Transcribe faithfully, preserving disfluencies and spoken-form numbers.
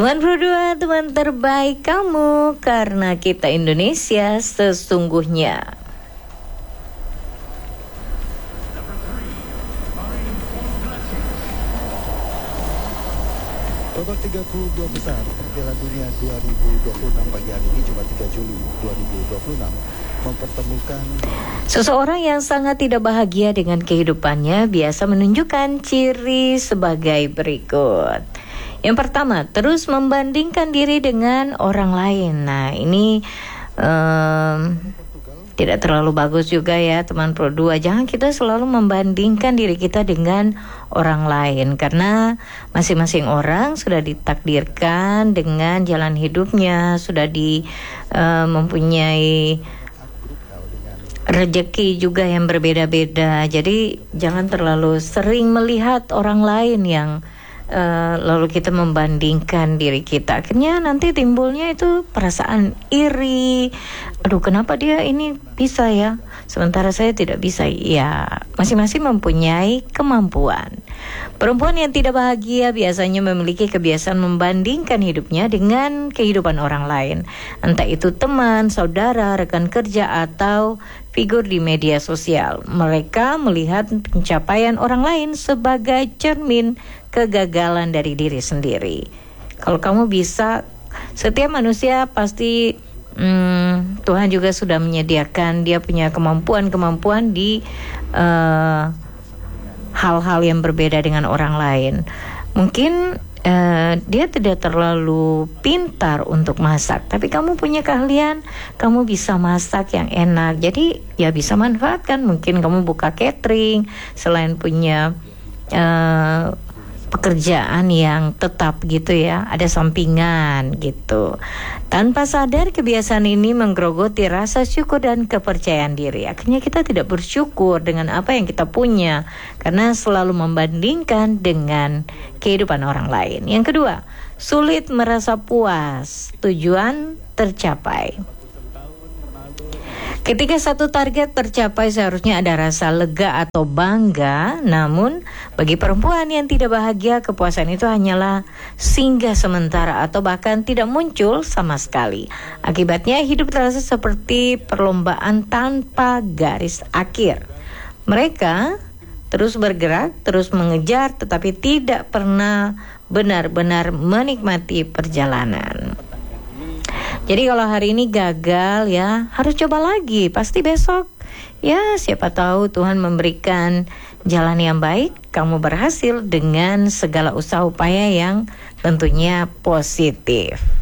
Teman berdua, teman terbaik kamu, karena kita Indonesia sesungguhnya. Babak tiga puluh dua besar Piala Dunia dua ribu dua puluh enam pagi hari ini, Jumat tiga Juli dua ribu dua puluh enam, mempertemukan seseorang yang sangat tidak bahagia dengan kehidupannya biasa menunjukkan ciri sebagai berikut. Yang pertama, terus membandingkan diri dengan orang lain. Nah, ini um, tidak terlalu bagus juga ya teman Pro dua. Jangan kita selalu membandingkan diri kita dengan orang lain, karena masing-masing orang sudah ditakdirkan dengan jalan hidupnya, sudah di uh, mempunyai rezeki juga yang berbeda-beda. Jadi jangan terlalu sering melihat orang lain yang Uh, lalu kita membandingkan diri kita. Akhirnya nanti timbulnya itu perasaan iri. Aduh, kenapa dia ini bisa ya, sementara saya tidak bisa. Ya, masing-masing mempunyai kemampuan. Perempuan yang tidak bahagia biasanya memiliki kebiasaan membandingkan hidupnya dengan kehidupan orang lain, entah itu teman, saudara, rekan kerja, atau figur di media sosial. Mereka melihat pencapaian orang lain sebagai cermin kegagalan dari diri sendiri. Kalau kamu bisa, setiap manusia pasti hmm, Tuhan juga sudah menyediakan dia punya kemampuan-kemampuan di uh, hal-hal yang berbeda dengan orang lain. Mungkin Uh, dia tidak terlalu pintar untuk masak, tapi kamu punya keahlian, kamu bisa masak yang enak, jadi ya bisa manfaatkan. Mungkin kamu buka catering, selain punya uh, pekerjaan yang tetap gitu ya, ada sampingan gitu. Tanpa sadar, kebiasaan ini menggerogoti rasa syukur dan kepercayaan diri. Akhirnya kita tidak bersyukur dengan apa yang kita punya, karena selalu membandingkan dengan kehidupan orang lain. Yang kedua, sulit merasa puas tujuan tercapai. Ketika satu target tercapai, seharusnya ada rasa lega atau bangga. Namun bagi perempuan yang tidak bahagia, kepuasan itu hanyalah singgah sementara atau bahkan tidak muncul sama sekali. Akibatnya hidup terasa seperti perlombaan tanpa garis akhir. Mereka terus bergerak, terus mengejar, tetapi tidak pernah benar-benar menikmati perjalanan. Jadi kalau hari ini gagal ya, harus coba lagi. Pasti besok ya, siapa tahu Tuhan memberikan jalan yang baik, kamu berhasil dengan segala usaha upaya yang tentunya positif.